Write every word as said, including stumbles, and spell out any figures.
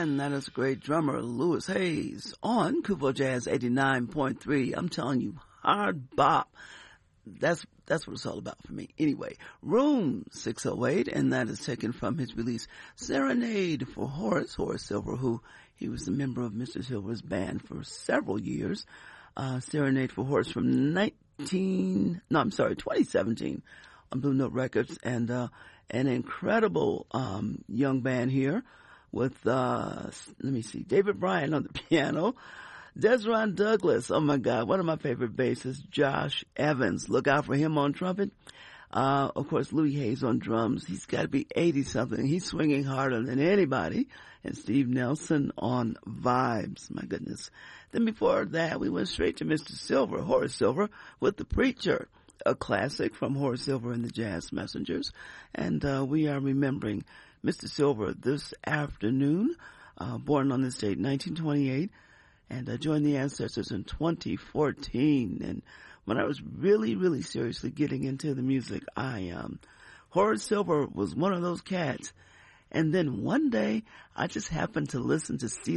And that is great drummer Louis Hayes on Kupo Jazz eighty-nine point three. I'm telling you, hard bop. That's that's what it's all about for me. Anyway, Room six oh eight, and that is taken from his release Serenade for Horace, Horace Silver, who he was a member of Mister Silver's band for several years. Uh, Serenade for Horace from nineteen, no, I'm sorry, twenty seventeen on Blue Note Records, and uh, an incredible um, young band here with, uh, let me see, David Bryan on the piano, Desron Douglas, oh my God, one of my favorite bassists, Josh Evans, look out for him on trumpet. Uh, of course, Louis Hayes on drums. He's got to be eighty-something. He's swinging harder than anybody. And Steve Nelson on vibes. My goodness. Then before that, we went straight to Mister Silver, Horace Silver, with The Preacher, a classic from Horace Silver and the Jazz Messengers. And uh, we are remembering Mister Silver this afternoon, uh, born on this date, nineteen twenty-eight, and uh, joined the Ancestors in twenty fourteen. And when I was really, really seriously getting into the music, I, um, Horace Silver was one of those cats. And then one day, I just happened to listen to Steel